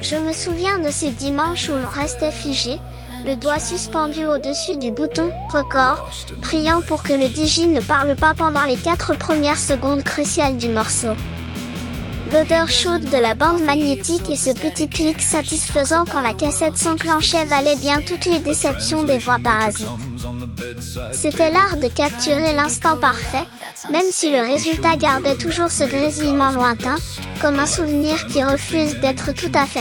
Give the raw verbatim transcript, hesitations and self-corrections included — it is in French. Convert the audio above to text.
Je me souviens de ces dimanches où l'on restait figé, le doigt suspendu au-dessus du bouton « Record », priant pour que le D J ne parle pas pendant les quatre premières secondes cruciales du morceau. L'odeur chaude de la bande magnétique et ce petit clic satisfaisant quand la cassette s'enclenchait valaient bien toutes les déceptions des voix parasites. C'était l'art de capturer l'instant parfait, même si le résultat gardait toujours ce grésillement lointain, comme un souvenir qui refuse d'être tout à fait